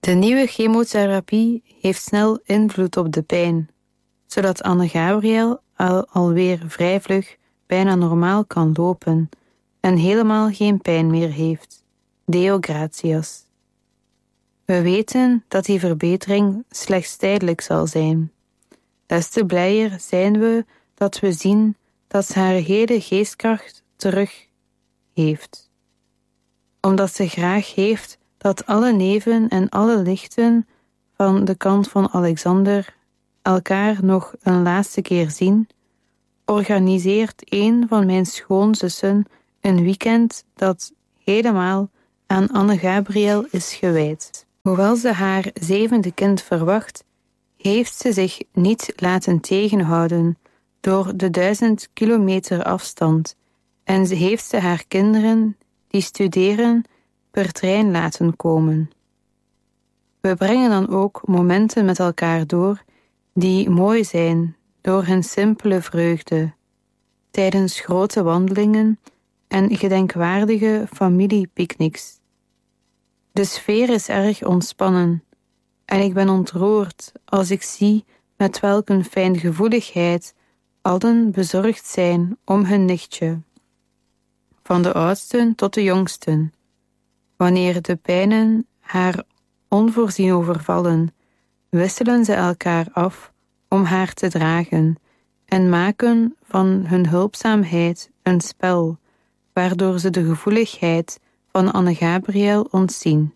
De nieuwe chemotherapie heeft snel invloed op de pijn, zodat Anne-Gabriel alweer vrij vlug bijna normaal kan lopen en helemaal geen pijn meer heeft. Deo gratias. We weten dat die verbetering slechts tijdelijk zal zijn. Des te blijer zijn we dat we zien dat ze haar hele geestkracht terug heeft. Omdat ze graag heeft dat alle neven en alle lichten van de kant van Alexander elkaar nog een laatste keer zien, organiseert een van mijn schoonzussen een weekend dat helemaal aan Anne-Gabriel is gewijd. Hoewel ze haar 7e kind verwacht, heeft ze zich niet laten tegenhouden door de 1000 kilometer afstand en ze heeft ze haar kinderen die studeren per trein laten komen. We brengen dan ook momenten met elkaar door die mooi zijn door hun simpele vreugde, tijdens grote wandelingen en gedenkwaardige familiepicknicks. De sfeer is erg ontspannen en ik ben ontroerd als ik zie met welk een fijngevoeligheid allen bezorgd zijn om hun nichtje. Van de oudsten tot de jongsten. Wanneer de pijnen haar onvoorzien overvallen, wisselen ze elkaar af om haar te dragen en maken van hun hulpzaamheid een spel, waardoor ze de gevoeligheid van Anne-Gabriel ontzien.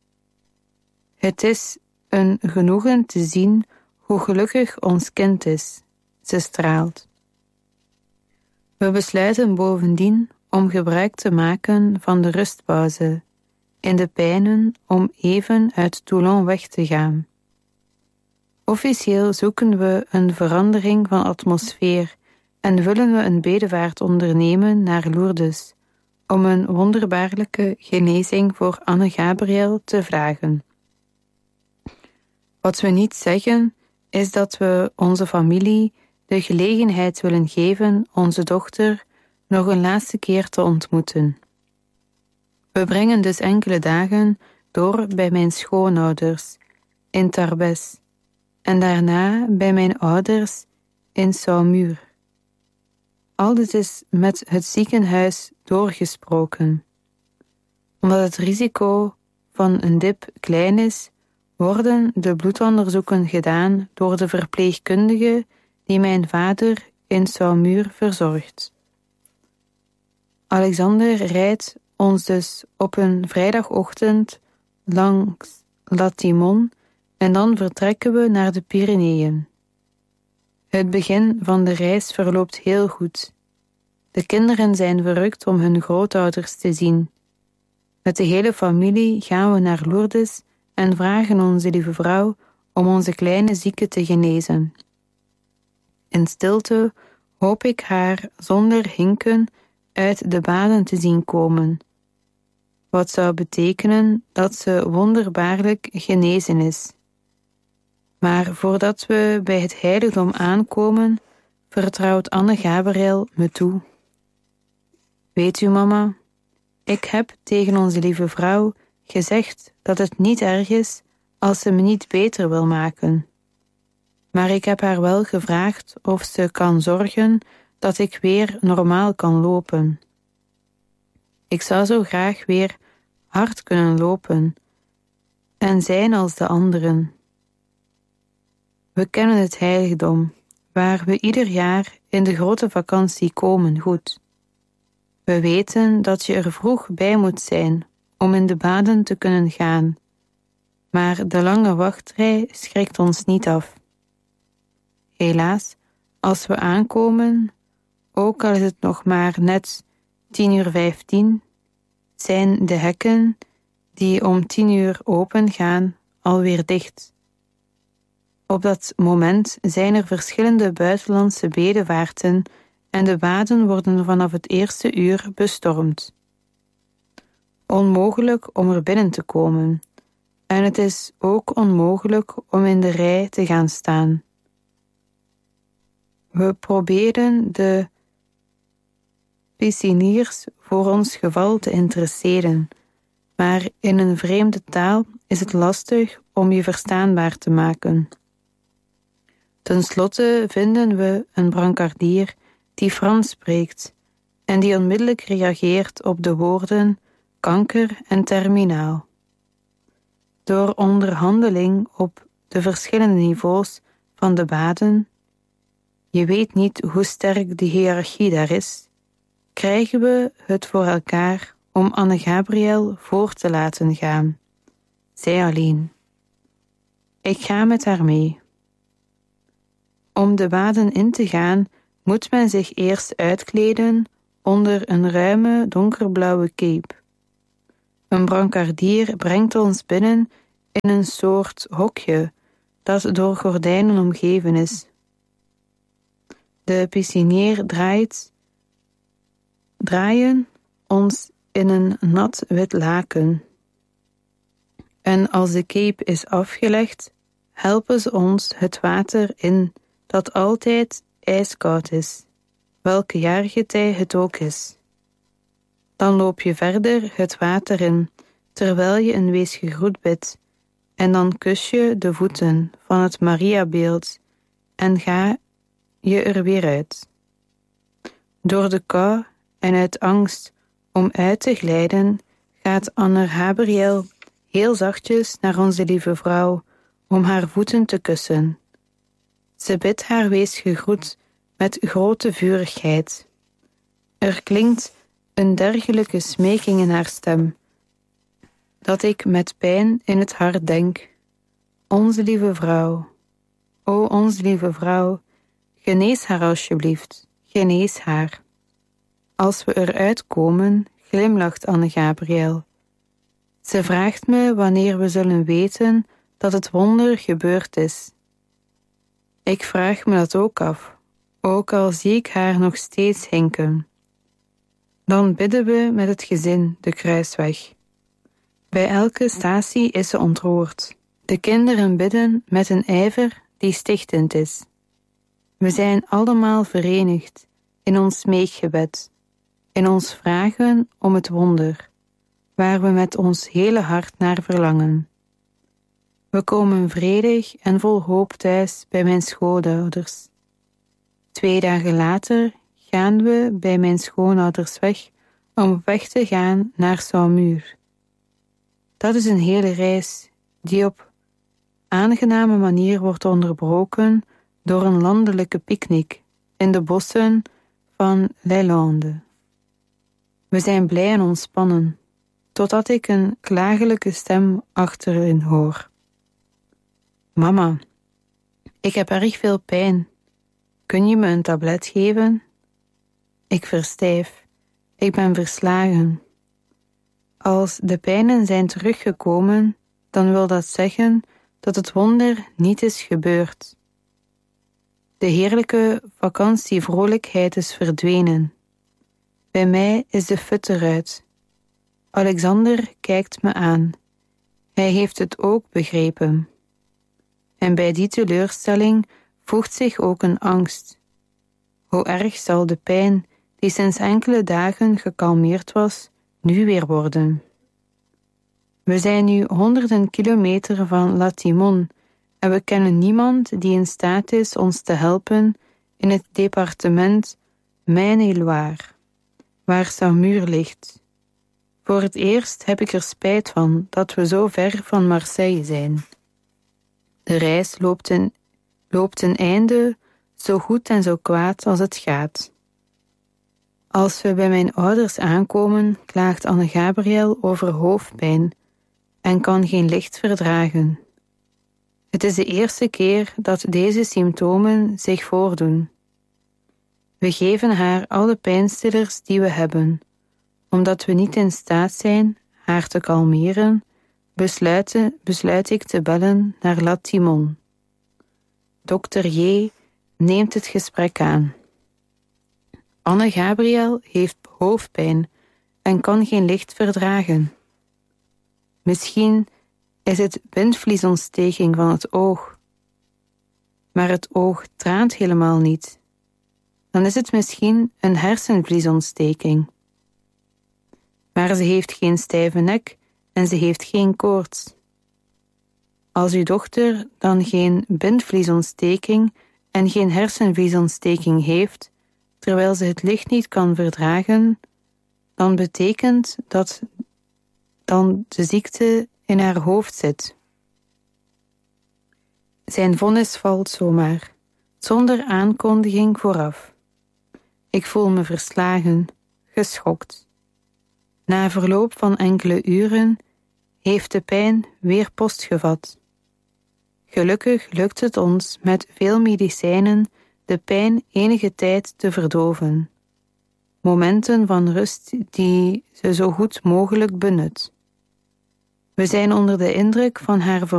Het is een genoegen te zien hoe gelukkig ons kind is. Ze straalt. We besluiten bovendien om gebruik te maken van de rustpauze in de pijnen om even uit Toulon weg te gaan. Officieel zoeken we een verandering van atmosfeer en willen we een bedevaart ondernemen naar Lourdes om een wonderbaarlijke genezing voor Anne-Gabriel te vragen. Wat we niet zeggen, is dat we onze familie de gelegenheid willen geven onze dochter nog een laatste keer te ontmoeten. We brengen dus enkele dagen door bij mijn schoonouders in Tarbes en daarna bij mijn ouders in Saumur. Alles is met het ziekenhuis doorgesproken. Omdat het risico van een dip klein is, worden de bloedonderzoeken gedaan door de verpleegkundige die mijn vader in Saumur verzorgt. Alexander rijdt ons dus op een vrijdagochtend langs La Timon en dan vertrekken we naar de Pyreneeën. Het begin van de reis verloopt heel goed. De kinderen zijn verrukt om hun grootouders te zien. Met de hele familie gaan we naar Lourdes en vragen onze lieve vrouw om onze kleine zieke te genezen. In stilte hoop ik haar zonder hinken uit de baden te zien komen, wat zou betekenen dat ze wonderbaarlijk genezen is. Maar voordat we bij het heiligdom aankomen, vertrouwt Anne-Gabriel me toe. Weet u, mama, ik heb tegen onze lieve vrouw gezegd dat het niet erg is als ze me niet beter wil maken. Maar ik heb haar wel gevraagd of ze kan zorgen dat ik weer normaal kan lopen. Ik zou zo graag weer hard kunnen lopen en zijn als de anderen. We kennen het heiligdom, waar we ieder jaar in de grote vakantie komen goed. We weten dat je er vroeg bij moet zijn om in de baden te kunnen gaan, maar de lange wachtrij schrikt ons niet af. Helaas, als we aankomen, ook al is het nog maar net 10:15, zijn de hekken die om 10 open gaan alweer dicht. Op dat moment zijn er verschillende buitenlandse bedevaarten en de baden worden vanaf het eerste uur bestormd. Onmogelijk om er binnen te komen, en het is ook onmogelijk om in de rij te gaan staan. We proberen de pisciniers voor ons geval te interesseren, maar in een vreemde taal is het lastig om je verstaanbaar te maken. Ten slotte vinden we een brancardier die Frans spreekt en die onmiddellijk reageert op de woorden kanker en terminaal. Door onderhandeling op de verschillende niveaus van de baden, je weet niet hoe sterk die hiërarchie daar is, krijgen we het voor elkaar om Anne-Gabriël voor te laten gaan. Zij alleen. Ik ga met haar mee. Om de baden in te gaan, moet men zich eerst uitkleden onder een ruime donkerblauwe cape. Een brancardier brengt ons binnen in een soort hokje dat door gordijnen omgeven is. De piscinier draaien ons in een nat wit laken. En als de cape is afgelegd, helpen ze ons het water in dat altijd ijskoud is, welke jaargetij het ook is. Dan loop je verder het water in, terwijl je een wees gegroet bidt, en dan kus je de voeten van het Mariabeeld en ga je er weer uit. Door de kou en uit angst om uit te glijden, gaat Anne-Gabriël heel zachtjes naar onze lieve vrouw om haar voeten te kussen. Ze bidt haar wees gegroet met grote vurigheid. Er klinkt een dergelijke smeking in haar stem, dat ik met pijn in het hart denk: onze lieve vrouw, o onze lieve vrouw, genees haar alsjeblieft, genees haar. Als we eruit komen, glimlacht Anne-Gabriël. Ze vraagt me wanneer we zullen weten dat het wonder gebeurd is. Ik vraag me dat ook af, ook al zie ik haar nog steeds hinken. Dan bidden we met het gezin de kruisweg. Bij elke statie is ze ontroerd. De kinderen bidden met een ijver die stichtend is. We zijn allemaal verenigd in ons smeekgebed, in ons vragen om het wonder, waar we met ons hele hart naar verlangen. We komen vredig en vol hoop thuis bij mijn schoonouders. 2 dagen later gaan we bij mijn schoonouders weg om op weg te gaan naar Saumur. Dat is een hele reis die op aangename manier wordt onderbroken door een landelijke picknick in de bossen van Les Landes. We zijn blij en ontspannen, totdat ik een klagelijke stem achterin hoor. Mama, ik heb erg veel pijn. Kun je me een tablet geven? Ik verstijf. Ik ben verslagen. Als de pijnen zijn teruggekomen, dan wil dat zeggen dat het wonder niet is gebeurd. De heerlijke vakantievrolijkheid is verdwenen. Bij mij is de fut eruit. Alexander kijkt me aan. Hij heeft het ook begrepen. En bij die teleurstelling voegt zich ook een angst. Hoe erg zal de pijn, die sinds enkele dagen gekalmeerd was, nu weer worden? We zijn nu honderden kilometer van La Timone en we kennen niemand die in staat is ons te helpen in het departement Maine-et-Loire, waar Saumur ligt. Voor het eerst heb ik er spijt van dat we zo ver van Marseille zijn. De reis loopt een einde zo goed en zo kwaad als het gaat. Als we bij mijn ouders aankomen, klaagt Anne-Gabriël over hoofdpijn en kan geen licht verdragen. Het is de eerste keer dat deze symptomen zich voordoen. We geven haar alle pijnstillers die we hebben. Omdat we niet in staat zijn haar te kalmeren, besluit ik te bellen naar La Timone. Dr. J. neemt het gesprek aan. Anne-Gabriël heeft hoofdpijn en kan geen licht verdragen. Misschien is het bindvliesontsteking van het oog. Maar het oog traant helemaal niet. Dan is het misschien een hersenvliesontsteking. Maar ze heeft geen stijve nek en ze heeft geen koorts. Als uw dochter dan geen bindvliesontsteking en geen hersenvliesontsteking heeft, terwijl ze het licht niet kan verdragen, dan betekent dat dan de ziekte in haar hoofd zit. Zijn vonnis valt zomaar, zonder aankondiging vooraf. Ik voel me verslagen, geschokt. Na verloop van enkele uren heeft de pijn weer post gevat. Gelukkig lukt het ons met veel medicijnen de pijn enige tijd te verdoven. Momenten van rust die ze zo goed mogelijk benut. We zijn onder de indruk van haar